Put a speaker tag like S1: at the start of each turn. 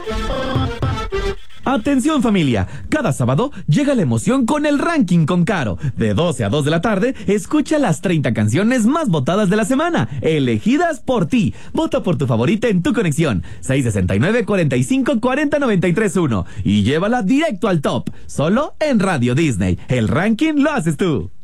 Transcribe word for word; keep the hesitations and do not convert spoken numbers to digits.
S1: Atención familia, cada sábado llega la emoción con el ranking con Caro. De doce a dos de la tarde, escucha las treinta canciones más votadas de la semana, elegidas por ti. Vota por tu favorita en tu conexión, seis sesenta y nueve, cuarenta y cinco, cuarenta, noventa y tres, uno y llévala directo al top, solo en Radio Disney. El ranking lo haces tú.